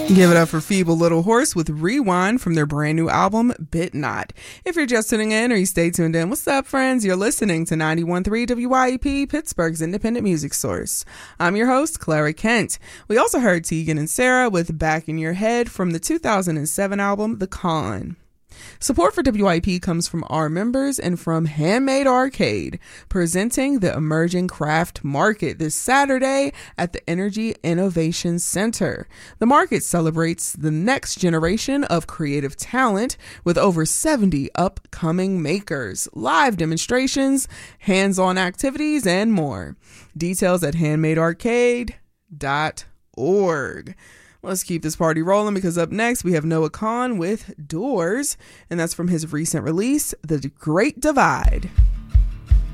Give it up for Feeble Little Horse with Rewind from their brand new album, Bit Not. If you're just tuning in or you stay tuned in, what's up, friends? You're listening to 91.3 WYEP, Pittsburgh's independent music source. I'm your host, Clara Kent. We also heard Tegan and Sarah with Back in Your Head from the 2007 album, The Con. Support for WIP comes from our members and from Handmade Arcade, presenting the Emerging Craft Market this Saturday at the Energy Innovation Center. The market celebrates the next generation of creative talent with over 70 upcoming makers, live demonstrations, hands-on activities, and more. Details at handmadearcade.org. Let's keep this party rolling because up next we have Noah Kahan with Doors, and that's from his recent release, The Great Divide.